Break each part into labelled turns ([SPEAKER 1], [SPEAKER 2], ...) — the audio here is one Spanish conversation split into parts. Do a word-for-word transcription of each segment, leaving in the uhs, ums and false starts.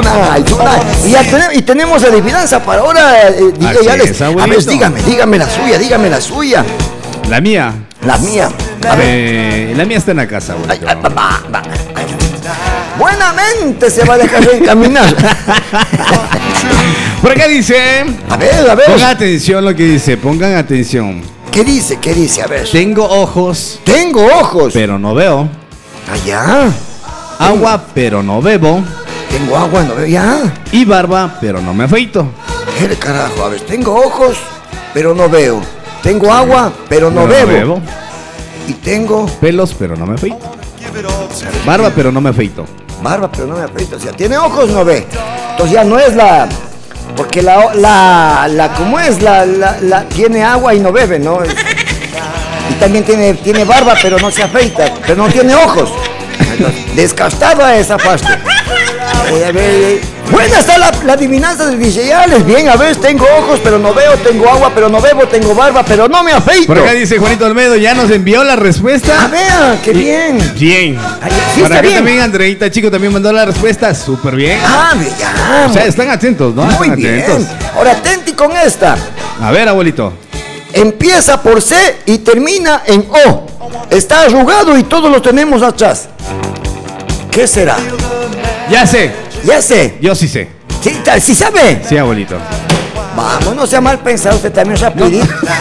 [SPEAKER 1] tonight, tonight. Y, ya tenemos, y tenemos adivinanza para ahora, eh, D J Alex. Es, a ver, dígame, dígame la suya, dígame la suya.
[SPEAKER 2] La mía.
[SPEAKER 1] La mía. A ver.
[SPEAKER 2] Eh, la mía está en la casa, abuelito. Ay, ay, va, va.
[SPEAKER 1] Buenamente se va a dejar de encaminar.
[SPEAKER 2] Por acá dice.
[SPEAKER 1] A ver, a ver.
[SPEAKER 2] Pongan atención lo que dice, pongan atención.
[SPEAKER 1] ¿Qué dice? ¿Qué dice? A ver.
[SPEAKER 2] Tengo ojos.
[SPEAKER 1] Tengo ojos.
[SPEAKER 2] Pero no veo.
[SPEAKER 1] Allá.
[SPEAKER 2] Agua, tengo... pero no bebo.
[SPEAKER 1] Tengo agua, no veo. Ya.
[SPEAKER 2] Y barba, pero no me afeito.
[SPEAKER 1] ¿Qué carajo? A ver, tengo ojos, pero no veo. Tengo agua, pero no, pero bebo. no bebo. Y tengo
[SPEAKER 2] pelos, pero no me afeito. Barba, pero no me afeito.
[SPEAKER 1] Barba, pero no me afeito. O sea, tiene ojos, no ve. Entonces ya no es la... Porque la... la, la ¿Cómo es? La, la, la tiene agua y no bebe, ¿no? Y también tiene, tiene barba, pero no se afeita. Pero no tiene ojos. Entonces, descastada esa parte. Eh, a ver, eh. Buena está la, la adivinanza de D J Alex. Bien, a ver, tengo ojos, pero no veo. Tengo agua, pero no bebo. Tengo barba, pero no me afeito.
[SPEAKER 2] Por acá dice Juanito Olmedo, ya nos envió la respuesta.
[SPEAKER 1] A ver, qué bien.
[SPEAKER 2] Bien.
[SPEAKER 1] Ay, sí,
[SPEAKER 2] Por acá
[SPEAKER 1] bien.
[SPEAKER 2] también Andreita Chico también mandó la respuesta. Súper bien.
[SPEAKER 1] Ah, ya.
[SPEAKER 2] O sea, están atentos, ¿no?
[SPEAKER 1] Muy
[SPEAKER 2] están
[SPEAKER 1] bien.
[SPEAKER 2] Atentos.
[SPEAKER 1] Ahora, atenti con esta.
[SPEAKER 2] A ver, abuelito.
[SPEAKER 1] Empieza por C y termina en O. Está arrugado y todos lo tenemos atrás. ¿Qué será?
[SPEAKER 2] Ya sé.
[SPEAKER 1] Ya sé.
[SPEAKER 2] Yo sí sé.
[SPEAKER 1] ¿Sí, ¿sí sabe?
[SPEAKER 2] Sí, abuelito.
[SPEAKER 1] Vamos, no sea mal pensado, usted también rapidito. No.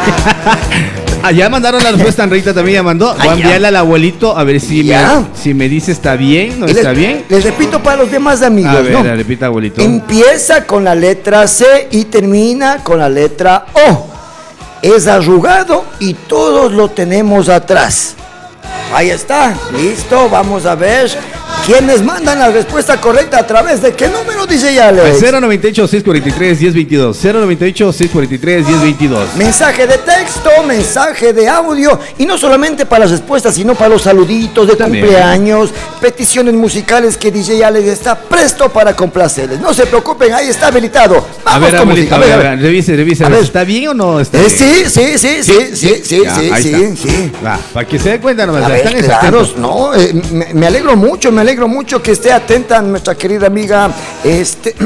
[SPEAKER 2] Ah, ya mandaron la respuesta, Andreita también ya mandó. Voy a enviarla al abuelito a ver si me, si me dice está bien, no está
[SPEAKER 1] les,
[SPEAKER 2] bien.
[SPEAKER 1] Les repito para los demás amigos.
[SPEAKER 2] A ver,
[SPEAKER 1] ¿no?
[SPEAKER 2] la repita, abuelito.
[SPEAKER 1] Empieza con la letra C y termina con la letra O. Es arrugado y todos lo tenemos atrás. Ahí está, listo, vamos a ver quiénes mandan la respuesta correcta a través de qué número, dice ya Alex.
[SPEAKER 2] cero noventa y ocho, seiscientos cuarenta y tres, diez veintidós. cero noventa y ocho, seiscientos cuarenta y tres, diez veintidós.
[SPEAKER 1] Mensaje de texto, mensaje de audio y no solamente para las respuestas, sino para los saluditos de También. cumpleaños, peticiones musicales que D J Alex está presto para complacerles. No se preocupen, ahí está habilitado. Vamos
[SPEAKER 2] a ver,
[SPEAKER 1] con
[SPEAKER 2] abuelito, a ver, a ver, revise, revise. A ver, ¿está bien o no está
[SPEAKER 1] eh,
[SPEAKER 2] bien?
[SPEAKER 1] Sí, sí, sí, sí, sí, sí,
[SPEAKER 2] ya,
[SPEAKER 1] sí, sí, sí.
[SPEAKER 2] Va, para que se dé cuenta nomás.
[SPEAKER 1] A ver, claro, no, eh, me, me alegro mucho, me alegro mucho que esté atenta nuestra querida amiga, este...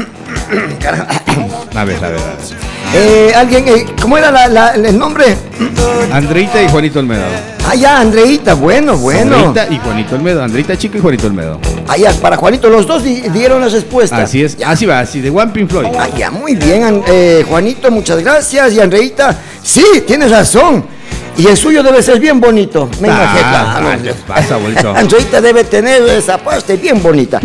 [SPEAKER 2] a ver, a ver, a ver.
[SPEAKER 1] Eh, alguien, eh, ¿cómo era la, la, el nombre?
[SPEAKER 2] Andreita y Juanito Olmedo.
[SPEAKER 1] Ah, ya, Andreita, bueno, bueno.
[SPEAKER 2] Andreita y Juanito Olmedo, Andreita Chico y Juanito Olmedo.
[SPEAKER 1] Ah, ya, para Juanito, los dos di dieron las respuestas.
[SPEAKER 2] Así es, ya. Así va, así, de One Pink Floyd.
[SPEAKER 1] Ah, ya, muy bien, eh, Juanito, muchas gracias. Y Andreita, sí, tienes razón. Y el suyo debe ser bien bonito. Me
[SPEAKER 2] ah,
[SPEAKER 1] imagino.
[SPEAKER 2] Ah, no, pasa, abuelito.
[SPEAKER 1] Andreita debe tener esa parte bien bonita.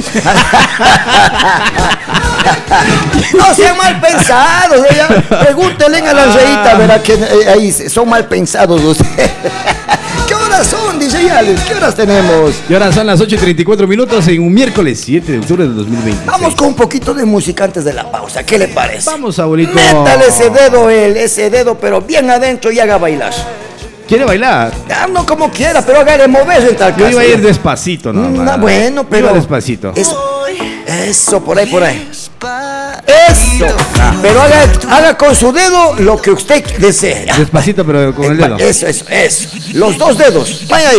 [SPEAKER 1] No sean mal pensados. ¿eh? Pregúntenle a la Andreita, verá que eh, ahí son mal pensados ustedes. ¿Qué horas son, D J Alex? ¿Qué horas tenemos?
[SPEAKER 2] Y ahora son las ocho y treinta y cuatro minutos en un miércoles siete de octubre de dos mil veinte.
[SPEAKER 1] Vamos con un poquito de música antes de la pausa. ¿Qué le parece?
[SPEAKER 2] Vamos, abuelito.
[SPEAKER 1] Métale ese dedo, el, ese dedo, pero bien adentro y haga bailar.
[SPEAKER 2] ¿Quiere bailar?
[SPEAKER 1] Ah, no como quiera, pero haga de moverse en tal caso.
[SPEAKER 2] Yo iba a ir despacito, ¿no?
[SPEAKER 1] No, bueno, pero...
[SPEAKER 2] Iba despacito.
[SPEAKER 1] Eso, eso, por ahí, por ahí. Eso. Ah. Pero haga, haga con su dedo lo que usted desee.
[SPEAKER 2] Despacito, pero con el dedo.
[SPEAKER 1] Eso, eso, eso. Los dos dedos. Vaya ahí.